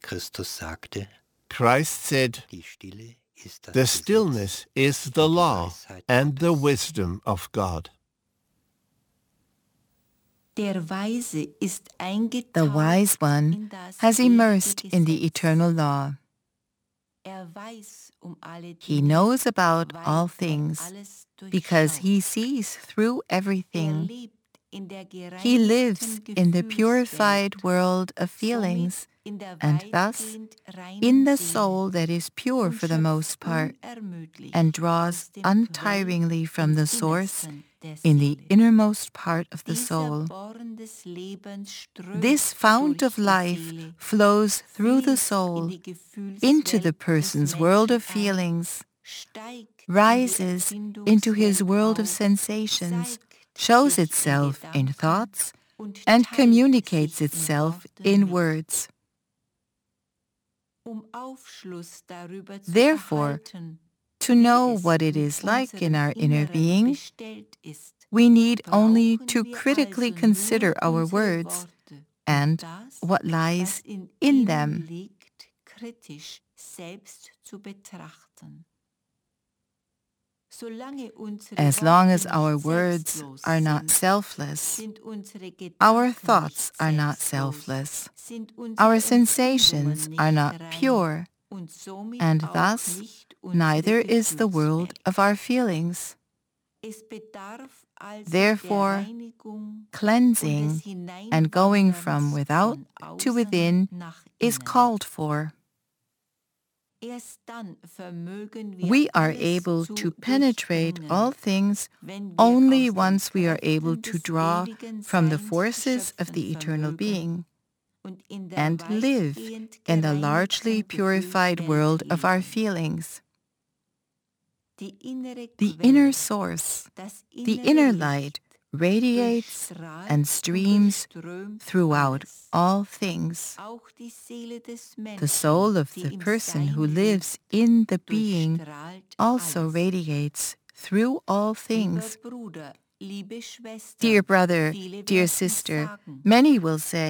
Christus sagte, Christ said, die Stille ist das "The Gesetz stillness is the und die law Weisheit and the Gottes." wisdom of God. Der Weise ist eingetaucht The wise one in das has immersed ewige in the Gesetz. eternal law. Weiß alle He Dinge, knows about weil all things alles because he durchschaut. sees through everything. Lebt in der He lives gereinigten in the Gefühlswelt, purified world of feelings, somit in der and thus weitgehend reinen in the Seele soul that is pure und for the schöpft most part, unermüdlich and aus draws dem untiringly Quell from im the source Innersten der in the Seele. innermost part of the Dieser soul. Born des Lebens strömt This fount durch of die life Seele, flows through the fließt in soul die Gefühlswelt into the des person's Menschen world of ein, feelings, steigt rises in die into his Empfindungswelt world of auf, sensations, zeigt shows sich itself in Gedanken thoughts, und and teilt communicates sich itself Worten in mit. words. Aufschluss darüber zu Therefore, erhalten, to wie know es what it in is like in unserem our inner Inneren being, bestellt ist, we need only brauchen to wir critically also consider nur our unsere words Worte and das, what was lies in in ihnen them. liegt, kritisch selbst zu betrachten. Solange unsere As long as Worte our nicht words selbstlos are not sind, selfless, sind unsere Gedanken our thoughts nicht are not selbstlos, selfless, sind unsere our sensations Empfindungen are nicht not rein pure, und somit and auch thus nicht unsere neither is the world Gefühlswelt. of our feelings. Es bedarf also Therefore, der Reinigung und cleansing des and going from Hineinwanderns without von to außen within nach is innen. called for. Erst dann vermögen wir We are alles able zu to penetrate durchdringen, all things wenn wir only aus den once we are able Kräften to des draw ewigen from the Seins forces of schöpfen the eternal vermögen being und in der and live weitgehend in the largely gereinigten purified world Gefühlswelt of our leben. feelings. Die innere The Quelle, inner source, das the innere inner Licht, light, radiates durchstrahlt and und streams durchströmt throughout alles. all things. Auch die Seele des The Menschen, soul of die the im person who Sein lives lebt, in the being durchstrahlt also alles. radiates through all Lieber things. Bruder, liebe Schwester, Dear brother, viele dear werden sister, sagen, many will say,